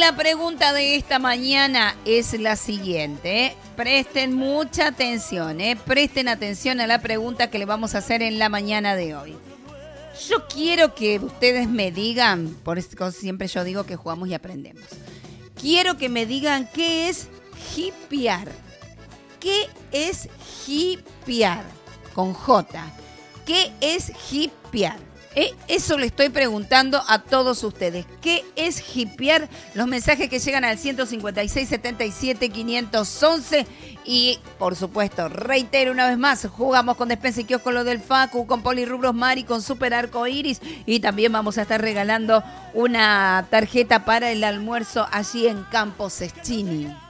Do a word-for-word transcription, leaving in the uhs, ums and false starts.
la pregunta de esta mañana es la siguiente. ¿eh? Presten mucha atención, ¿eh? presten atención a la pregunta que le vamos a hacer en la mañana de hoy. Yo quiero que ustedes me digan, por eso siempre yo digo que jugamos y aprendemos. Quiero que me digan qué es hipear. ¿Qué es hipear? Con J. ¿Qué es hipear? Eh, eso le estoy preguntando a todos ustedes. ¿Qué es hipear? Los mensajes que llegan al ciento cincuenta y seis, setenta y siete, quinientos once. Y, por supuesto, reitero una vez más, jugamos con Despensa y Kiosco, lo del Facu, con Polirrubros Mari, con Super Arco Iris. Y también vamos a estar regalando una tarjeta para el almuerzo allí en Campos Eschini.